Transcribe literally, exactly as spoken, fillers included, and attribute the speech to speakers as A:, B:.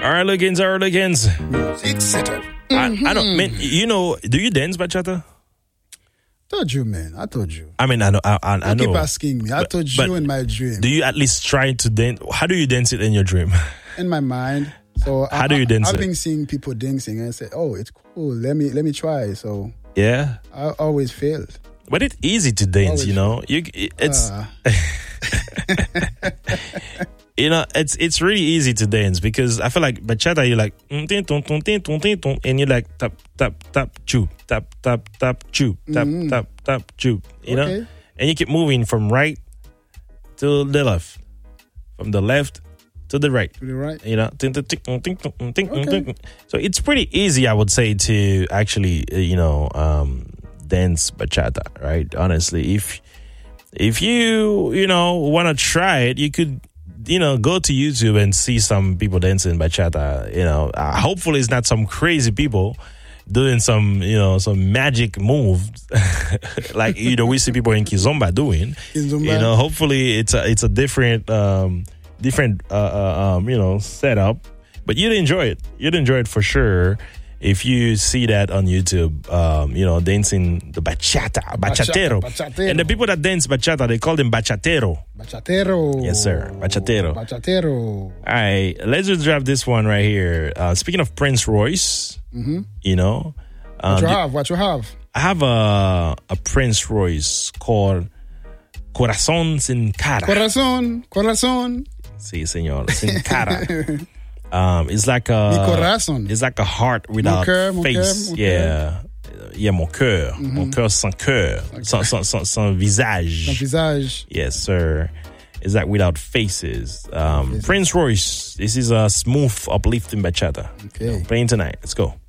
A: Arlegans, Arlegans.
B: Music setup.
A: I, I don't, man, you know, do you dance bachata?
B: Told you, man. I told you.
A: I mean, I know. I, I, I know.
B: Keep asking me. I
A: But-
B: told
A: but
B: you in my dream.
A: Do you at least try to dance? How do you dance it in your dream?
B: In my mind. So
A: How
B: I,
A: do you dance
B: I, I've
A: it?
B: been seeing people dancing and I said, "Oh, it's cool. Let me let me try." So
A: Yeah.
B: I always failed.
A: But it's easy to dance,
B: Always
A: you know. You it's
B: Uh,
A: you know it's it's really easy to dance because I feel like bachata you're like mm, tin, tum, tum, tin, tum, tin, tum, and you're like tap tap tap chew tap tap tap chew tap tap tap chew, you know,
B: Okay.
A: and you keep moving from right to the left, from the left to the right.
B: to the right.
A: You know, tin, tin, tin, tin, tin, tin, tin,
B: Okay.
A: tin. So it's pretty easy, I would say, to actually, uh, you know, um, dance bachata, right? Honestly, if if you you know want to try it, you could, you know, go to YouTube and see some people dancing bachata. You know, uh, hopefully it's not some crazy people doing some, you know, some magic moves like, you know, we see people in Kizomba doing.
B: Kizomba.
A: You know, hopefully it's a it's a different um different uh, uh um you know setup, but you'd enjoy it. You'd enjoy it for sure if you see that on YouTube. Um, you know, dancing the bachata, bachatero,
B: bachatero.
A: and the people that dance bachata, they call them bachatero.
B: Bachatero.
A: Yes, sir. Bachatero.
B: Bachatero.
A: All right, let's just drop this one right here. Uh, speaking of Prince Royce,
B: Mm-hmm.
A: you know, um,
B: What you
A: you-
B: have? What you have?
A: I have a a Prince Royce called Corazón Sin Cara.
B: Corazón. Corazón.
A: Sí, señor. Sin cara. Um, it's like a
B: Mi corazón.
A: It's like a heart without
B: cœur, mon
A: face.
B: cœur, mon
A: yeah, yeah, mon cœur, mon cœur sans cœur, sans, sans, sans, sans visage.
B: Ton visage.
A: Yes, sir. It's like without faces. Um, Prince Royce. This is a smooth, uplifting bachata.
B: Okay.
A: Playing tonight. Let's go.